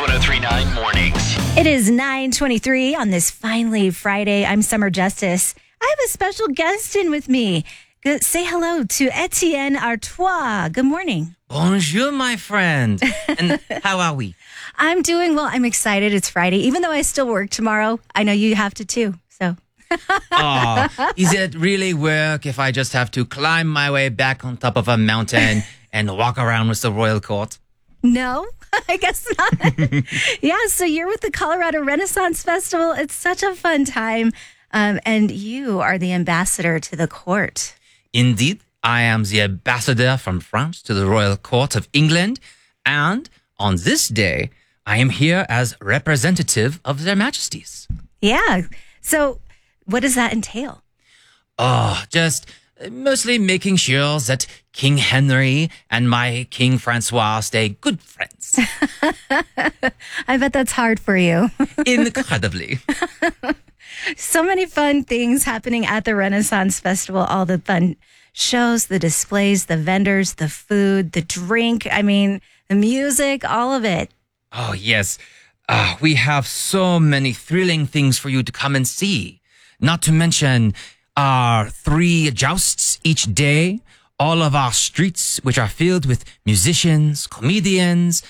1039 Mornings. It is 9:23 on this finally Friday. I'm Summer Justice. I have a special guest in with me. Say hello to Etienne Artois. Good morning. Bonjour, my friend. And how are we? I'm doing well. I'm excited. It's Friday. Even though I still work tomorrow, I know you have to too. So Oh, is it really work if I just have to climb my way back on top of a mountain and walk around with the royal court? no, I guess not. Yeah, so you're with the Colorado Renaissance Festival. It's such a fun time. And you are the ambassador to the court. Indeed, I am the ambassador from France to the royal court of England. And on this day, I am here as representative of their majesties. Yeah. So what does that entail? Oh, just mostly making sure that King Henry and my King Francois stay good friends. I bet that's hard for you. Incredibly. So many fun things happening at the Renaissance Festival. All the fun shows, the displays, the vendors, the food, the drink. I mean, the music, all of it. Oh, yes. We have so many thrilling things for you to come and see. Not to mention our 3 jousts each day, all of our streets, which are filled with musicians, comedians,